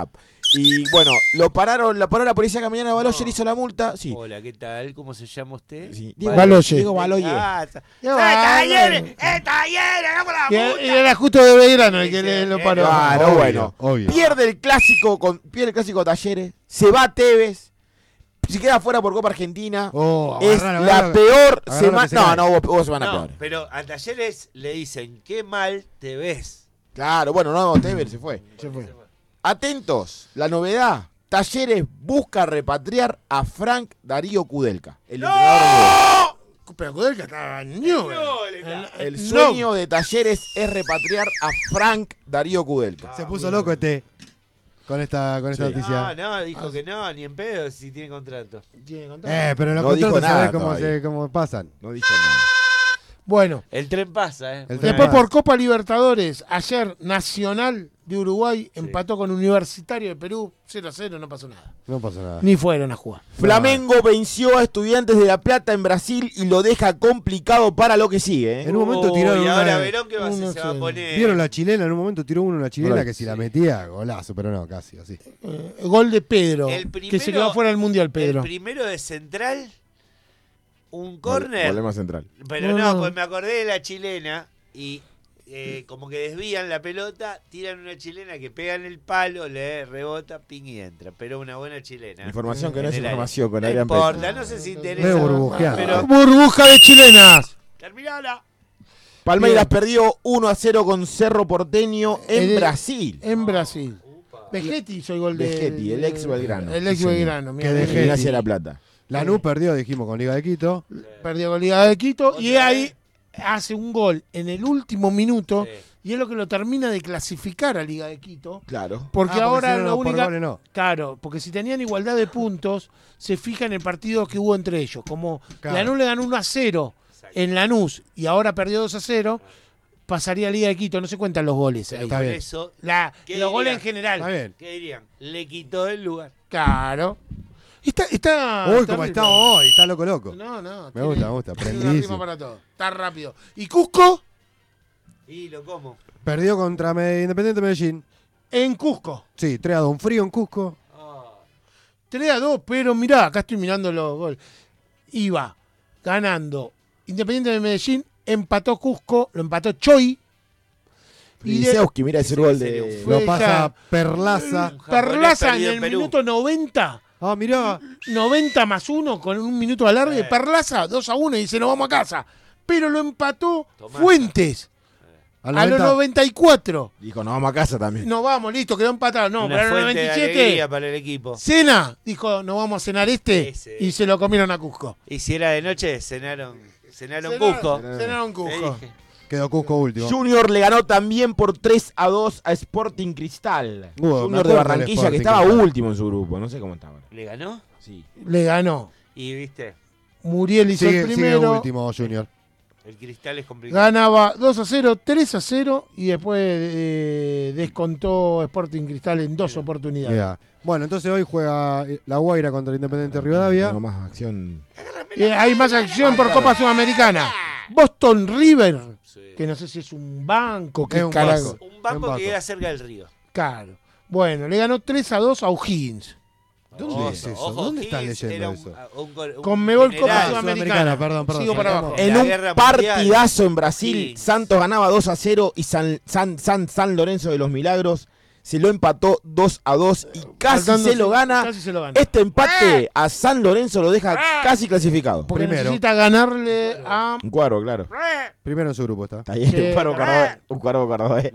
S1: Y bueno, lo pararon, la paró la policía caminando a Baloyer,
S3: No.
S1: hizo la multa. Sí.
S3: Hola, ¿qué tal? ¿Cómo se llama usted?
S1: Sí.
S2: Diego Baloyer.
S1: Diego Baloyer.
S3: Ah, está-
S2: Diego
S3: ¡Eh,
S2: Baloyer.
S3: Talleres! ¡Eh, Talleres! ¡Hagamos la
S2: Y
S3: multa!
S2: y era justo de Belgrano el que le, lo paró.
S1: Claro,
S4: Obvio,
S1: bueno.
S4: obvio.
S1: Pierde el clásico con pierde el clásico Talleres, se va Tevez, se queda fuera por Copa Argentina.
S4: Oh,
S1: es
S4: agarralo,
S1: la
S4: agarralo.
S1: peor
S4: agarralo
S1: semana.
S4: que se
S1: No,
S4: cae.
S1: no, hubo, hubo semanas
S3: No,
S1: peores.
S3: pero a Talleres le dicen, qué mal te ves.
S1: Claro, bueno, no, Tevez se fue.
S2: Se fue.
S1: Atentos, la novedad. Talleres busca repatriar a Frank Darío Kudelka. El entrenador nuevo.
S2: Pero Kudelka estaba en Newell's.
S1: El
S2: No.
S1: sueño de Talleres es repatriar a Frank Darío Kudelka.
S4: Se puso loco este con esta, con esta
S1: Sí.
S4: noticia.
S3: No, no, dijo que no, ni en pedo si tiene contrato.
S2: Tiene contrato.
S4: Eh, pero los
S1: No dijo
S4: contratos
S1: nada
S4: sabés cómo,
S1: todavía.
S4: se, cómo pasan.
S1: No dijo nada.
S2: Bueno,
S3: El tren pasa, ¿eh?
S4: El tren
S2: después
S4: pasa.
S2: por Copa Libertadores, ayer Nacional de Uruguay empató con Universitario de Perú cero a cero, no pasó nada.
S4: No pasa nada.
S2: Ni fueron a jugar.
S1: Flamengo venció a Estudiantes de La Plata en Brasil y lo deja complicado para lo que sigue. ¿eh?
S4: En un momento
S3: Oh,
S4: tiraron
S3: y ahora
S4: una-
S3: Verón que va a hacer,
S2: uno
S3: se va a
S2: se-
S3: poner.
S4: Vieron la chilena, en un momento tiró uno una chilena
S1: Hola.
S4: que si la metía, golazo, pero no, casi, así.
S2: Eh, gol de Pedro,
S3: El
S2: que se
S3: primero-
S2: quedó fuera del Mundial,
S3: El
S2: Pedro.
S3: primero de Central, un
S1: Vol-
S3: córner.
S1: Problema central.
S3: Pero
S2: No,
S3: no,
S2: no.
S3: pues me acordé de la chilena y eh, como que desvían la pelota, tiran una chilena que pega en el palo, le rebota, ping y entra. Pero una buena chilena.
S1: Información que no
S3: En
S1: es
S3: el área.
S1: información con
S3: No
S1: Adrián
S3: importa,
S1: Pérez.
S3: no sé si
S4: Medio
S3: interesa.
S4: burbujeado.
S3: Pero
S2: Burbuja de chilenas.
S3: terminala.
S1: Palmeiras
S2: Bien.
S1: perdió uno a cero con Cerro Porteño en
S2: El-
S1: Brasil.
S2: En Brasil. Vegetti hizo el gol de.
S1: Vegetti, el ex Belgrano.
S2: El ex
S1: Sí, señor.
S2: Belgrano.
S4: Que
S2: mira,
S4: de
S2: mira.
S4: Vegetti.
S1: Gimnasia de La Plata.
S4: Lanús perdió, dijimos, con Liga de Quito.
S2: Perdió con Liga de Quito. Y
S3: Otra
S2: ahí
S3: vez.
S2: hace un gol en el último minuto.
S3: Sí.
S2: Y es lo que lo termina de clasificar a Liga de Quito.
S1: Claro.
S2: Porque
S4: Ah,
S2: ahora
S4: si no,
S2: la
S4: no, por
S2: única.
S4: goles no.
S2: Claro, porque si tenían igualdad de puntos, se fija en el partido que hubo entre ellos. Como
S4: Claro.
S2: Lanús le ganó uno a cero
S3: Exacto.
S2: en Lanús y ahora perdió dos a cero, pasaría a Liga de Quito. No se cuentan los goles. ahí.
S4: Está
S3: Por
S4: bien.
S3: eso,
S2: La-
S3: ¿Qué
S2: los goles en
S3: dirían?
S2: general.
S4: Está bien.
S3: ¿qué dirían? Le quitó el lugar.
S2: Claro. Está, está
S4: Uy, como
S2: terrible.
S4: está hoy, está loco, loco.
S2: No, no.
S4: Me
S2: tiene-
S4: gusta, me gusta,
S2: tiene una
S4: prendidísimo.
S2: rima para todo. Está rápido. ¿Y Cusco?
S3: Y lo como.
S4: Perdió contra Me- Independiente Medellín.
S2: En Cusco.
S4: Sí, tres a dos. Un frío en Cusco.
S3: Ah,
S2: tres a dos, pero mirá, acá estoy mirando los goles. Iba ganando Independiente de Medellín, empató Cusco, lo empató Choi. Y de-
S1: Lisewski, mira ese gol
S3: serio,
S1: de.
S2: fue-
S4: Lo pasa
S2: ya-
S4: Perlaza.
S3: Un japonés
S2: Perlaza en
S3: perdido
S2: el
S3: en Perú.
S2: minuto noventa.
S4: Ah, mirá.
S2: noventa más uno con un minuto de alargue.
S3: Eh.
S2: Perlaza dos a uno y dice, nos vamos a casa. Pero lo empató
S3: Tomás.
S2: Fuentes
S4: Al
S2: a los
S4: noventa.
S2: noventa y cuatro.
S1: Dijo, nos vamos a casa también.
S2: Nos vamos, listo, quedó empatado. No,
S3: Una
S2: pero a los
S3: fuente de
S2: noventa y siete.
S3: alegría para el equipo.
S2: Cena, dijo, nos vamos a cenar este.
S3: Ese.
S2: Y se lo comieron a Cusco.
S3: Y si era de noche, cenaron, cenaron
S2: Cenaron-
S3: Cusco.
S2: Cenaron
S3: Te
S2: Cusco.
S3: dije.
S4: Quedó Cusco último.
S1: Junior le ganó también por tres a dos a Sporting Cristal.
S4: Uh, me
S1: Junior
S4: acuerdo
S1: de
S4: del
S1: Barranquilla
S4: Sporting
S1: que estaba
S4: Cristal.
S1: último en su grupo. No sé cómo estaba.
S3: ¿Le ganó?
S1: Sí.
S2: Le ganó.
S3: Y viste,
S2: Muriel hizo
S4: Sigue,
S2: el
S4: sigue
S2: primero.
S4: último Junior.
S3: el cristal es complicado.
S2: Ganaba dos a cero, tres a cero y después eh, descontó Sporting Cristal en dos oportunidades.
S4: Mirá. Bueno, entonces hoy juega eh, La Guaira contra el Independiente Rivadavia.
S1: No más acción.
S2: Eh, hay más acción por Copa Sudamericana. Boston River,
S3: Sí.
S2: que no sé si es un banco,
S4: Es
S2: qué
S4: un
S2: carajo.
S4: banco.
S3: Un banco
S4: Un banco.
S3: que queda cerca del río.
S2: Claro. Bueno, le ganó tres a dos a O'Higgins.
S4: ¿Dónde
S3: Ojo,
S4: es eso?
S3: ojo,
S4: ¿Dónde estás
S3: Higgins
S4: leyendo
S3: era un-
S4: eso?
S3: un gol- un
S2: Conmebol Copa
S3: general.
S2: Sudamericana.
S4: Sudamericana, perdón, perdón.
S2: Sigo para abajo.
S1: En
S3: La
S1: un
S3: Guerra Mundial.
S1: partidazo en Brasil,
S3: Sí.
S1: Santos ganaba dos a cero y San, San, San, San Lorenzo de los Milagros se lo empató dos a dos y casi
S2: Faltando
S1: se lo
S2: cinco-
S1: gana.
S2: Casi se lo gana.
S1: Este empate a San Lorenzo lo deja casi clasificado.
S2: Porque
S4: primero.
S2: necesita ganarle a...
S1: Un cuadro, claro.
S4: Primero en su grupo está.
S1: Está bien,
S2: Sí.
S1: un cuadro cordobés. Un cuadro cordobés.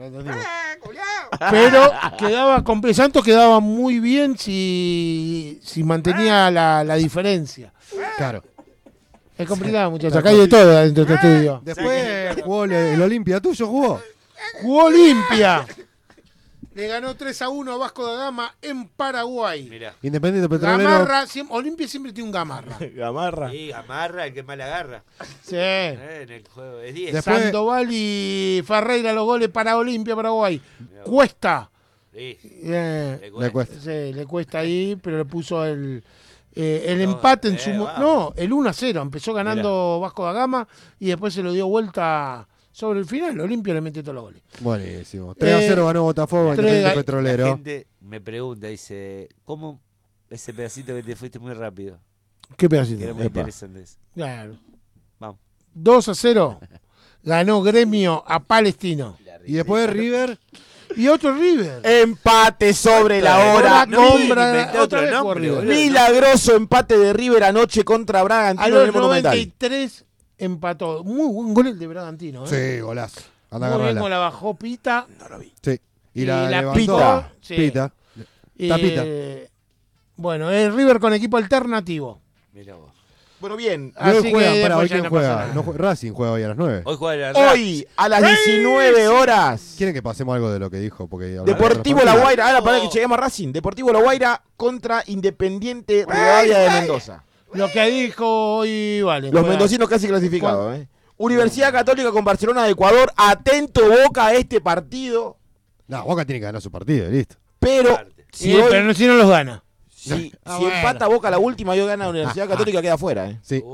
S2: Pero quedaba comple- Santos quedaba muy bien si, si mantenía la, la diferencia.
S4: Claro.
S2: Es complicado, muchachos. Acá hay de todo dentro de este estudio.
S4: Después jugó el, el Olimpia tuyo, jugó.
S2: Jugó Olimpia. Le ganó tres a uno a Vasco da Gama en Paraguay.
S3: Mirá.
S4: Independiente Petrolero.
S2: Gamarra, siem- Olimpia siempre tiene un Gamarra.
S1: Gamarra.
S3: Sí, amarra el que más la agarra.
S2: Sí.
S3: Eh, en el juego de diez.
S4: Después-
S2: Sandoval y Ferreira los goles para Olimpia, Paraguay. Cuesta.
S3: Sí,
S2: Eh,
S3: le
S4: Le
S3: cuesta.
S4: cuesta.
S2: sí, le cuesta ahí, pero le puso el, eh, el
S3: No,
S2: empate en
S3: eh,
S2: su... mo-
S3: vamos.
S2: No, el uno a cero. Empezó ganando Vasco da Gama y después se lo dio vuelta sobre el final, Olimpia le mete todos los goles.
S4: Buenísimo. tres a cero ganó Botafogo en
S2: tres-
S4: Independiente
S3: La
S4: Petrolero.
S3: gente me pregunta, dice, ¿cómo ese pedacito que te fuiste muy rápido?
S2: ¿Qué pedacito?
S3: Que era muy
S1: Epa.
S3: interesante eso.
S2: Claro.
S3: Vamos.
S2: dos a cero ganó Gremio a Palestino.
S4: Y después de River,
S2: Y otro River.
S1: Empate sobre la hora.
S2: Ahora
S3: no
S2: compra
S3: me inventé
S2: otra
S3: otro
S2: vez
S3: nombre,
S2: por River.
S3: boludo.
S1: Milagroso empate de River anoche contra
S2: A
S1: Bragantino en
S2: los
S1: el Monumental.
S2: noventa y tres empató. Muy buen gol el de Bragantino. ¿eh?
S4: sí, golazo. Anda a
S2: Muy bien,
S4: agarrarla.
S2: como la bajó Pita.
S4: Sí. Y,
S2: Y
S4: la,
S2: la
S4: levantó.
S1: Pita.
S2: Sí.
S4: Pita.
S2: Y,
S4: Tapita.
S2: eh, bueno, es River con equipo alternativo.
S3: Mirá vos.
S1: Bueno, bien.
S4: Y hoy
S2: Así
S4: juegan,
S2: que
S4: pará, hoy
S2: después ya
S4: quién
S2: no
S4: juega.
S2: pasa nada.
S4: No jue- Racing juega hoy a las nueve.
S3: Hoy juega la
S1: Hoy, a las diecinueve horas,
S4: ¿Quieren que pasemos algo de lo que dijo? Porque hablamos
S1: Deportivo
S4: de
S1: La
S4: los partidos.
S1: Guaira. Ahora para que lleguemos a Racing. Deportivo La Guaira contra Independiente Rivadavia de Mendoza.
S2: Lo que dijo hoy, vale.
S1: Los
S2: juega-
S1: mendocinos casi clasificados. ¿eh? Universidad Católica con Barcelona de Ecuador. Atento Boca a este partido.
S4: No, Boca tiene que ganar su partido, listo.
S1: Pero
S2: Sí,
S1: si, hoy-
S2: pero no, si no los gana.
S1: si,
S2: Ah,
S1: si
S2: bueno.
S1: empata Boca la última y hoy gana la Universidad Católica, queda fuera. ¿eh?
S4: Sí.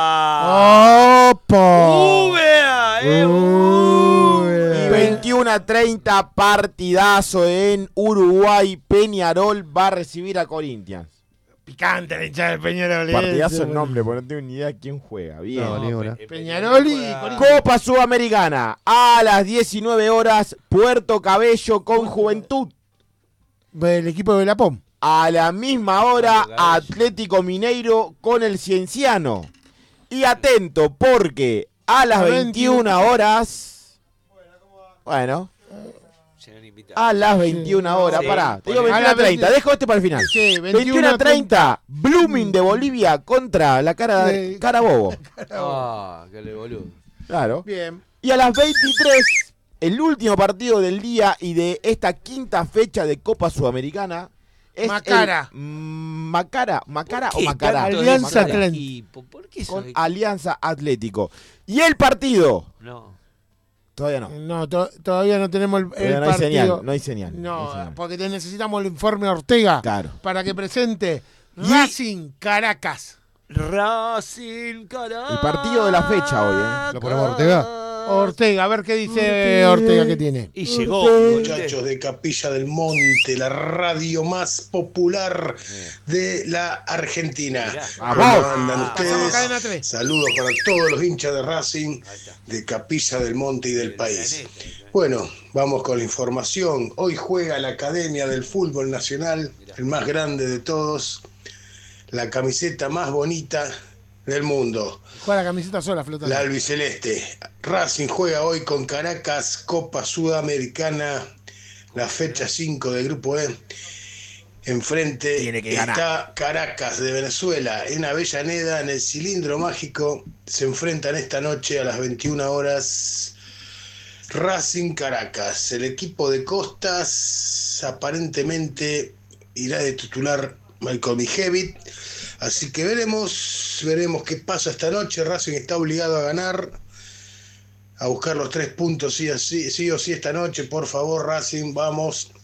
S3: ¡Opa!
S2: ¡Opa!
S3: ¡Uvea! ¡Eh!
S1: Y
S4: Uy,
S1: veintiuno a treinta, partidazo en Uruguay. Peñarol va a recibir a Corinthians.
S2: Picante la hinchada del Peñarol.
S1: Partidazo
S2: ese,
S1: el nombre, porque no tengo ni idea de quién juega. Bien.
S4: No, ni una.
S3: Pe-
S2: Peñarol y
S3: juega-
S2: Corinthians.
S1: Copa Sudamericana a las diecinueve horas. Puerto Cabello con Juventud.
S2: El equipo de Belapom.
S1: A la misma hora,
S3: Puerto Cabello.
S1: Atlético Mineiro con el Cienciano. Y atento, porque a las
S2: A
S1: veintiuna horas. Bueno,
S3: Llegan invitados.
S1: a las veintiuna horas.
S3: Sí,
S1: Pará, te digo
S3: ponele.
S1: veintiuna
S2: A
S1: a
S2: las
S1: treinta.
S2: veinte.
S1: Dejo este para el final.
S2: Sí,
S1: veintiuna a treinta, Blooming de Bolivia contra la cara de
S2: De-
S1: Carabobo.
S3: Ah, que le boludo.
S1: Claro.
S2: Bien.
S1: Y a las veintitrés, el último partido del día y de esta quinta fecha de Copa Sudamericana. Es
S2: Macara.
S1: el- mm, Macara, Macara
S3: ¿Por
S1: o
S3: qué
S1: Macara.
S3: tanto
S2: Alianza
S3: de
S1: Macara.
S2: Atlético.
S3: equipo? ¿Por qué
S1: Con
S3: soy-
S1: Alianza Atlético. Y el partido.
S3: No.
S1: Todavía no.
S2: No, to- todavía no tenemos el, el
S1: Todavía no hay
S2: partido.
S1: señal. No hay señal.
S2: No,
S1: no hay señal.
S2: porque te necesitamos el informe Ortega
S1: Claro.
S2: para que presente
S1: Y-
S2: Racing Caracas.
S3: Racing Caracas.
S1: El partido de la fecha hoy, ¿eh?
S4: ¿Lo ponemos Ortega?
S2: Ortega, a ver qué dice Ortega que tiene.
S3: Y llegó.
S7: Muchachos de Capilla del Monte, la radio más popular de la Argentina.
S3: Mirá.
S7: ¿Cómo
S1: Vamos.
S7: andan
S2: Pasamos cadena
S7: ustedes?
S2: tres.
S7: Saludos para todos los hinchas de Racing,
S3: Ahí está.
S7: de Capilla del Monte y del
S3: El
S7: país.
S3: planeta.
S7: Bueno, vamos con la información. Hoy juega la Academia del Fútbol Nacional, el más grande de todos, la camiseta más bonita del mundo.
S2: Juega la camiseta sola flotando.
S7: La albiceleste. Racing juega hoy con Caracas, Copa Sudamericana, la fecha cinco del Grupo E. Enfrente
S1: Tiene que
S7: está
S1: ganar.
S7: Caracas de Venezuela, en Avellaneda, en el Cilindro Mágico. Se enfrentan esta noche a las veintiuna horas. Racing Caracas. El equipo de Costas aparentemente irá de titular Malcolm Mijevit. Así que veremos, veremos qué pasa esta noche. Racing está obligado a ganar, a buscar los tres puntos sí, sí, sí o sí esta noche. Por favor, Racing, vamos,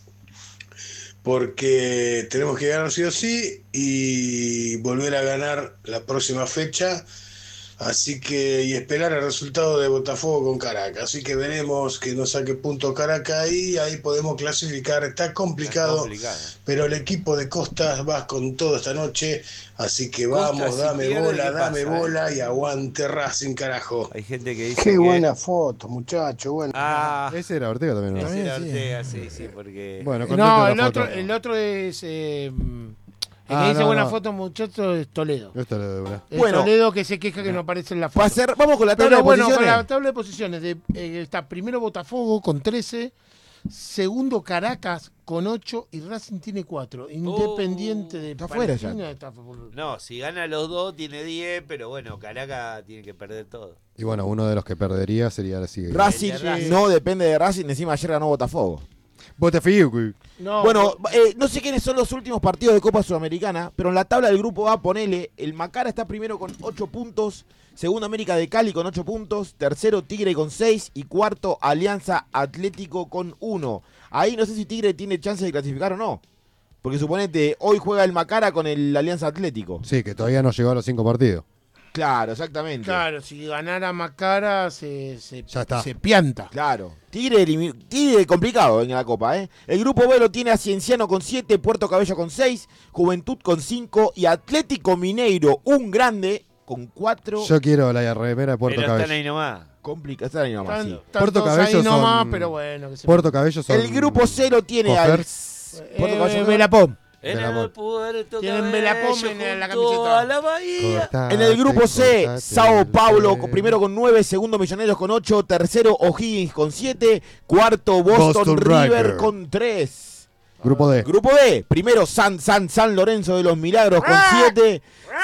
S7: porque tenemos que ganar sí o sí y volver a ganar la próxima fecha. Así que, y esperar el resultado de Botafogo con Caracas. Así que veremos que nos saque punto Caracas y ahí podemos clasificar. Está complicado.
S3: Está complicado.
S7: Pero el equipo de Costas va con todo esta noche, así que
S3: Costas,
S7: vamos,
S3: si
S7: dame
S3: pierde,
S7: bola,
S3: ¿qué
S7: dame
S3: pasa,
S7: bola y aguante Racing, carajo.
S3: Hay gente que dice
S7: Qué
S3: que...
S7: buena foto, muchacho, bueno.
S3: Ah,
S4: Ese era Ortega también, ¿no?
S3: ese era
S2: sí.
S3: Ortega, sí, sí, porque...
S4: Bueno, contento
S2: No,
S4: de
S2: el
S4: la
S2: otro,
S4: foto.
S2: el otro es. Eh, el
S4: Ah,
S2: que dice
S4: no,
S2: buena
S4: no.
S2: foto, muchacho, es Toledo.
S4: Esto es de una.
S2: Es
S1: Bueno.
S2: Toledo que se queja que no aparece en la foto.
S1: Va a ser- vamos con la tabla
S2: Pero
S1: de
S2: bueno, con
S1: posiciones.
S2: la tabla de posiciones de, eh, está primero Botafogo con trece, segundo Caracas con ocho y Racing tiene cuatro. Independiente de
S1: Está afuera ya.
S2: Palestina está por-
S3: No, si gana los dos tiene diez, pero bueno, Caracas tiene que perder todo.
S4: Y bueno, uno de los que perdería sería el siguiente.
S1: Racing
S3: El de Racing.
S1: no depende de Racing. Encima ayer ganó Botafogo.
S4: Botafogo.
S2: No,
S1: Bueno, eh, no sé quiénes son los últimos partidos de Copa Sudamericana, pero en la tabla del grupo A, ponele, el Macara está primero con ocho puntos, segundo América de Cali con ocho puntos, tercero Tigre con seis y cuarto Alianza Atlético con uno. Ahí no sé si Tigre tiene chance de clasificar o no, porque suponete, hoy juega el Macara con el Alianza Atlético.
S4: Sí, que todavía no llegó a los cinco partidos.
S1: Claro, exactamente.
S2: Claro, si ganara Macara se, se,
S4: Ya está.
S2: se pianta.
S1: Claro. Tigre, elimi- Tigre complicado en la Copa, ¿eh? El grupo B lo tiene a Cienciano con siete, Puerto Cabello con seis, Juventud con cinco y Atlético Mineiro, un grande, con cuatro.
S4: Yo quiero la remera de Puerto
S3: Pero están
S4: Cabello.
S3: ahí nomás.
S1: Complica, está ahí nomás,
S2: Están,
S1: sí.
S2: están
S4: Puerto
S2: todos
S4: Cabello
S2: ahí nomás,
S4: son-
S2: pero bueno. Que se
S4: Puerto Cabello son...
S1: El grupo C lo tiene al...
S4: Hofer.
S1: Puerto
S2: Eh,
S1: Cabello,
S2: Velapom.
S3: En
S4: Del
S3: el
S4: amor.
S3: Puerto
S2: Tienen
S3: Cabello,
S2: Velapom en la
S3: junto
S2: camiseta.
S3: a la bahía.
S4: Cortate,
S1: En el grupo C,
S4: cortate
S1: Sao
S4: el
S1: Paulo,
S4: pelo.
S1: primero con nueve, segundo Millonarios con ocho, tercero O'Higgins con siete, cuarto Boston,
S4: Boston
S1: River
S4: River.
S1: con tres.
S4: Grupo D.
S1: Grupo D, primero San San San Lorenzo de los Milagros con siete.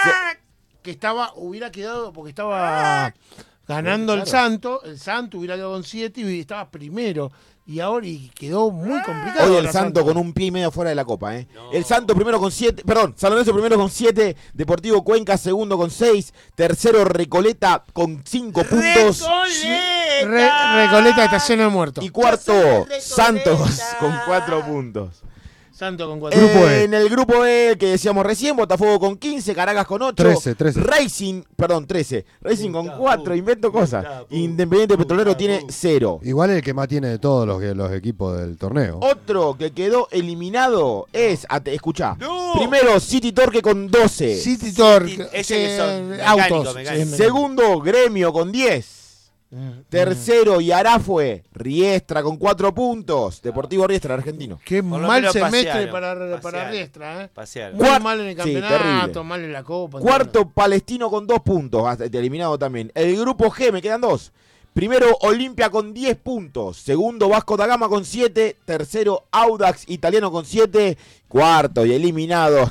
S2: Que estaba, hubiera quedado, porque estaba ganando el Santo, el Santo hubiera quedado con siete y estaba primero. Y ahora y quedó muy complicado.
S1: Hoy el
S2: ahora
S1: Santo con un pie y medio fuera de la Copa, ¿eh?
S3: No.
S1: El Santo primero con siete, perdón, San Lorenzo primero con siete, Deportivo Cuenca segundo con seis, tercero Recoleta con cinco puntos
S2: Re- Recoleta estación de muertos.
S1: y cuarto Santos con cuatro puntos.
S2: Santo con cuatro.
S4: Grupo
S1: Eh,
S4: E.
S1: En el grupo E que decíamos recién, Botafogo con quince, Caracas con ocho,
S4: trece, trece.
S1: Racing, perdón, trece, Racing con
S3: Puta,
S1: cuatro,
S3: puta,
S1: invento cosas.
S3: puta,
S1: Independiente
S3: puta,
S1: Petrolero
S3: puta,
S1: tiene
S3: puta.
S1: cero.
S4: Igual el que más tiene de todos los, los equipos del torneo.
S1: Otro que quedó eliminado es, ate- escuchá,
S3: No.
S1: primero City Torque con doce.
S2: City Torque.
S3: City- ese que son
S2: eh,
S3: mecánico,
S2: autos.
S3: mecánico.
S2: sí,
S1: Segundo, Gremio con diez. Tercero, Yarafue, Riestra con cuatro puntos. Deportivo Riestra, argentino.
S2: Qué
S3: Por lo
S2: mal
S3: menos
S2: semestre
S3: pasearon,
S2: para, para
S3: pasearon.
S2: Riestra, ¿eh?
S3: Pasearon.
S2: Muy
S1: Cuar-
S2: mal en el
S1: Sí,
S2: campeonato,
S1: terrible.
S2: mal en la Copa.
S1: Cuarto, Palestino con dos puntos. Hasta eliminado también. El grupo G, me quedan dos. Primero, Olimpia con diez puntos. Segundo, Vasco da Gama con siete. Tercero, Audax Italiano con siete. Cuarto y eliminado,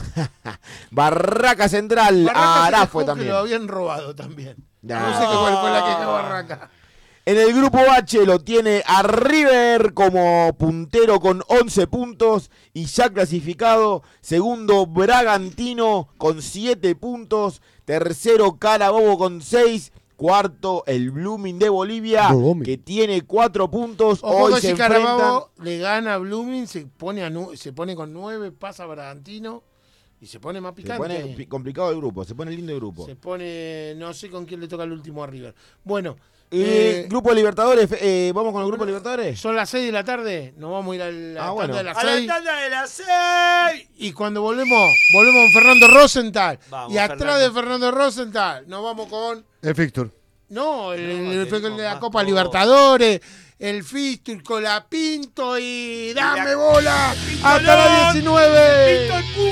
S1: Barraca Central.
S2: Barraca se
S1: Arafue
S2: quejó
S1: también.
S2: que lo habían robado también.
S1: Ya.
S2: No sé qué cuál fue la queja Barraca.
S1: En el grupo H lo tiene a River como puntero con once puntos y ya clasificado. Segundo, Bragantino con siete puntos. Tercero, Carabobo con seis. Cuarto, el Blooming de Bolivia,
S4: Blooming.
S1: que tiene cuatro puntos.
S2: Ojo
S1: Hoy
S2: que
S1: se
S2: si
S1: enfrentan.
S2: Carabobo le gana a Blooming, se pone, a nu- se pone con nueve, pasa a Bragantino y se pone más
S1: Se
S2: picante.
S1: pone pi- complicado el grupo, se pone lindo el grupo.
S2: Se pone, no sé con quién le toca el último a River. Bueno,
S1: Eh,
S2: eh,
S1: grupo de Libertadores, eh, ¿vamos con el grupo de Libertadores?
S2: son las seis de la tarde, nos vamos a ir a la
S1: Ah,
S2: tanda
S1: bueno.
S2: de las
S3: A la
S2: seis.
S3: tanda de las seis.
S2: Y cuando volvemos, volvemos con Fernando Rosenthal.
S3: Vamos,
S2: y atrás
S3: Fernando.
S2: de Fernando Rosenthal, nos vamos con.
S4: El fixture.
S2: No, el, el- el-
S3: tenemos
S2: de la
S3: más
S2: Copa
S3: cosas.
S2: Libertadores, el Fistur, Colapinto y dame
S3: la-
S2: bola
S3: Pintolón,
S2: hasta las diecinueve.
S3: Pinto el